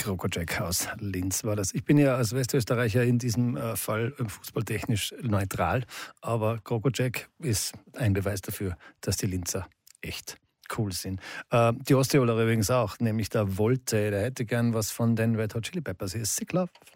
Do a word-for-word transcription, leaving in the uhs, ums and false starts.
Krokojack aus Linz war das. Ich bin ja als Westösterreicher in diesem äh, Fall fußballtechnisch neutral, aber Krokojack ist ein Beweis dafür, dass die Linzer echt cool sind. Äh, die Osttiroler übrigens auch, nämlich der Wolte, der hätte gern was von den Red Hot Chili Peppers. Hier ist Sick Love.